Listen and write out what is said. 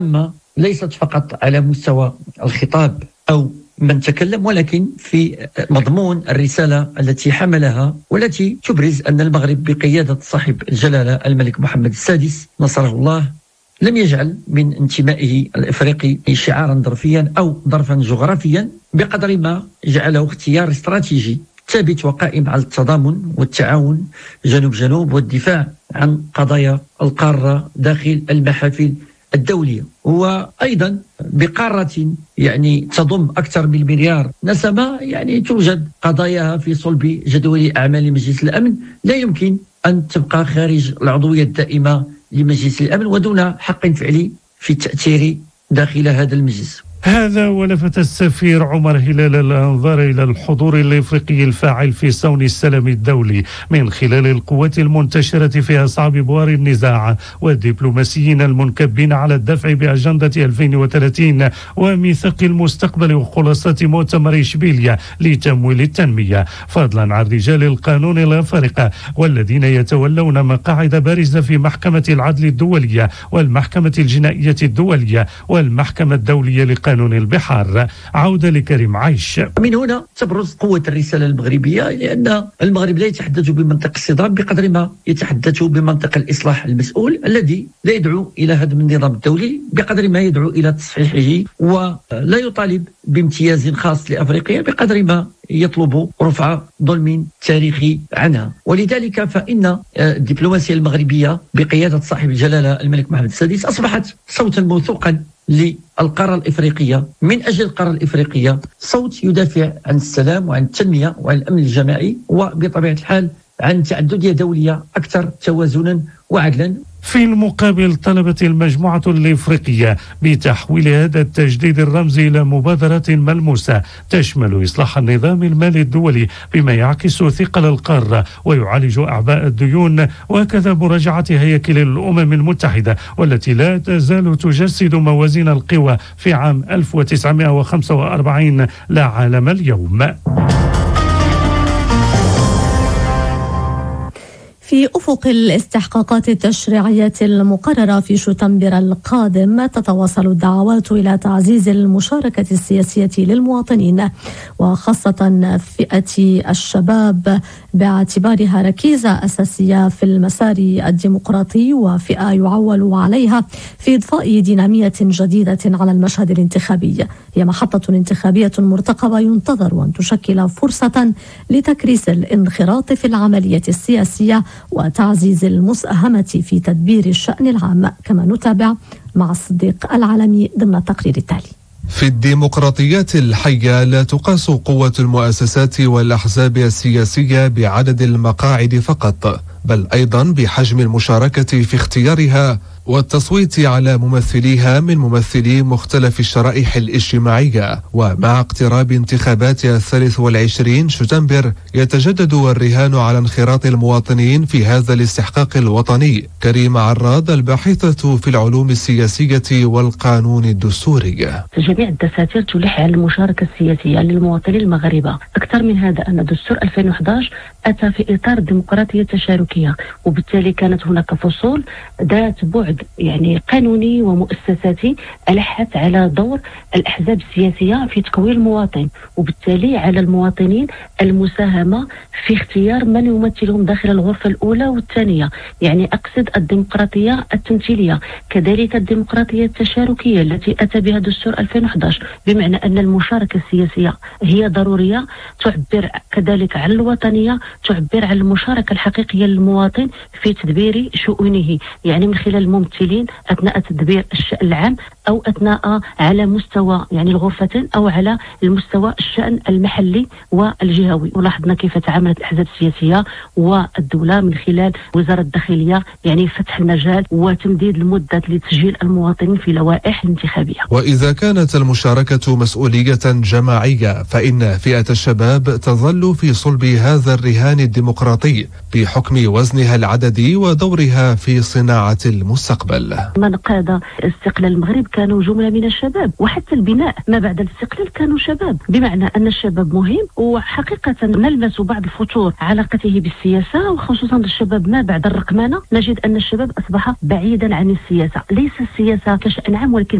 ليست فقط على مستوى الخطاب أو من تكلم، ولكن في مضمون الرسالة التي حملها، والتي تبرز أن المغرب بقيادة صاحب الجلالة الملك محمد السادس نصره الله لم يجعل من انتمائه الإفريقي شعارا ظرفيا أو ظرفا جغرافيا، بقدر ما جعله اختيار استراتيجي ثابت وقائم على التضامن والتعاون جنوب جنوب والدفاع عن قضايا القارة داخل المحافل الدولية، وأيضا بقارة تضم أكثر من مليار نسمة، توجد قضاياها في صلب جدول أعمال مجلس الأمن لا يمكن أن تبقى خارج العضوية الدائمة لمجلس الأمن ودون حق فعلي في التأثير داخل هذا المجلس. هذا ولفت السفير عمر هلال الأنظار إلى الحضور الإفريقي الفاعل في صون السلام الدولي من خلال القوات المنتشرة في أصعب بوار النزاع والدبلوماسيين المنكبين على الدفع بأجندة 2030 وميثاق المستقبل وخلاصات مؤتمر إشبيلية لتمويل التنمية، فضلا عن رجال القانون الأفارقة والذين يتولون مقاعد بارزة في محكمة العدل الدولية والمحكمة الجنائية الدولية والمحكمة الدولية لقانون البحار. عودة لكريم عيش. من هنا تبرز قوة الرسالة المغربية، لأن المغرب لا يتحدث بمنطق الصدام بقدر ما يتحدث بمنطق الإصلاح المسؤول الذي لا يدعو إلى هدم النظام الدولي بقدر ما يدعو إلى تصحيحه، ولا يطالب بامتياز خاص لأفريقيا بقدر ما يطلب رفع ظلم تاريخي عنها. ولذلك فإن الدبلوماسية المغربية بقيادة صاحب الجلالة الملك محمد السادس أصبحت صوتا موثوقا للقارة الإفريقية من أجل القارة الإفريقية، صوت يدافع عن السلام وعن التنمية وعن الأمن الجماعي، وبطبيعة الحال عن تعددية دولية أكثر توازنا وعدلا. في المقابل طلبت المجموعة الإفريقية بتحويل هذا التجديد الرمزي إلى مبادرة ملموسة تشمل إصلاح النظام المالي الدولي بما يعكس ثقل القارة ويعالج أعباء الديون، وكذا مراجعة هياكل الأمم المتحدة والتي لا تزال تجسد موازين القوى في عام 1945 لا عالم اليوم. في أفق الاستحقاقات التشريعية المقررة في شتنبر القادم تتواصل الدعوات إلى تعزيز المشاركة السياسية للمواطنين، وخاصة فئة الشباب باعتبارها ركيزة أساسية في المسار الديمقراطي وفئة يعول عليها في إضفاء دينامية جديدة على المشهد الانتخابي. هي محطة انتخابية مرتقبة ينتظر أن تشكل فرصة لتكريس الانخراط في العملية السياسية وتعزيز المساهمة في تدبير الشأن العام، كما نتابع مع الصديق العالمي ضمن التقرير التالي. في الديمقراطيات الحية لا تقاس قوة المؤسسات والأحزاب السياسية بعدد المقاعد فقط، بل أيضا بحجم المشاركة في اختيارها والتصويت على ممثليها من ممثلي مختلف الشرائح الاجتماعية. ومع اقتراب انتخابات 23 شتنبر يتجدد الرهان على انخراط المواطنين في هذا الاستحقاق الوطني. كريمة عراض الباحثة في العلوم السياسية والقانون الدستوري. جميع الدساتير تلح على المشاركة السياسية للمواطنين المغاربة. أكثر من هذا أن دستور 2011 أتى في إطار الديمقراطية التشاركية، وبالتالي كانت هناك فصول ذات بعد قانوني ومؤسساتي ألحت على دور الأحزاب السياسية في تكوين المواطن، وبالتالي على المواطنين المساهمة في اختيار من يمثلهم داخل الغرفة الأولى والثانية. أقصد الديمقراطية التمثيلية، كذلك الديمقراطية التشاركية التي أتى بها دستور 2011، بمعنى أن المشاركة السياسية هي ضرورية، تعبر كذلك عن الوطنية، تعبر عن المشاركة الحقيقية للمواطن في تدبير شؤونه، من خلال الممثلين أثناء تدبير الشأن العام أو أثناء على مستوى الغرفتين أو على المستوى الشأن المحلي والجهوي. ولاحظنا كيف تعاملت الأحزاب السياسية والدولة من خلال وزارة الداخلية فتح المجال وتمديد المدة لتسجيل المواطنين في لوائح انتخابية. وإذا كانت المشاركة مسؤولية جماعية فإن فئة الشباب تظل في صلب هذا الرهان الديمقراطي بحكم بوزنها العددي ودورها في صناعة المستقبل. من قاد استقلال المغرب كانوا جملة من الشباب، وحتى البناء ما بعد الاستقلال كانوا شباب، بمعنى أن الشباب مهم. وحقيقة نلمس بعض الفتور علاقته بالسياسة، وخصوصا الشباب ما بعد الرقمنة نجد أن الشباب أصبح بعيدا عن السياسة، ليس السياسة كشأن عام ولكن